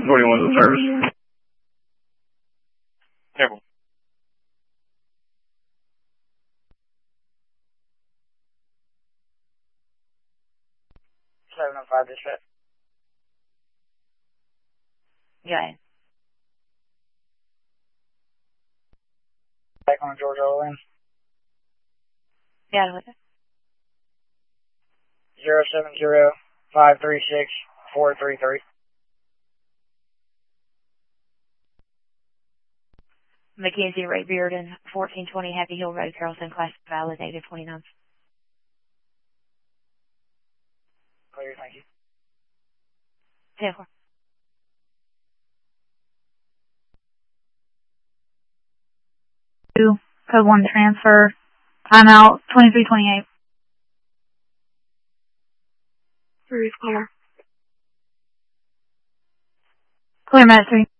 41 to the service. Careful. 705 dispatch. Yeah. Back on George Orleans. Yeah, with it. 070-536-433. Mackenzie Ray Bearden, 1420 Happy Hill Road, Carrollton, class validated 29. Clear, thank you. 10-4. Code 1 transfer. Timeout 2328. Clear. Clear, Matt 3.